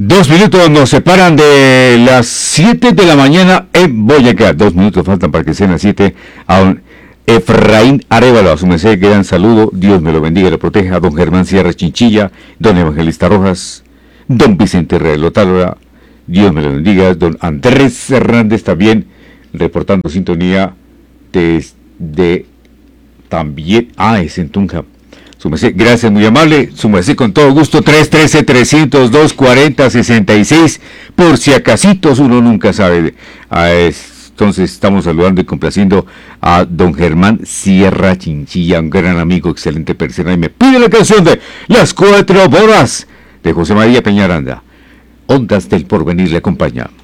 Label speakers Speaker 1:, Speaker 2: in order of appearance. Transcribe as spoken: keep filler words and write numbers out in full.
Speaker 1: Dos minutos nos separan de las siete de la mañana en Boyacá. Dos minutos faltan para que sean las siete. A don Efraín Arévalo, a su merced, gran saludo. Dios me lo bendiga y lo proteja. A don Germán Sierra Chinchilla, don Evangelista Rojas, don Vicente Relotálora, Dios me lo bendiga. Don Andrés Hernández también, reportando sintonía desde también. Ah, es en Tunja. Su merced, gracias, muy amable. Su merced, con todo gusto, tres uno tres, tres cero dos, cuatro cero seis seis. Por si acasitos, uno nunca sabe. Ah, entonces, estamos saludando y complaciendo a don Germán Sierra Chinchilla, un gran amigo, excelente persona. Y me pide la canción de Las Cuatro Bodas de José María Peñaranda. Ondas del Porvenir le acompaña.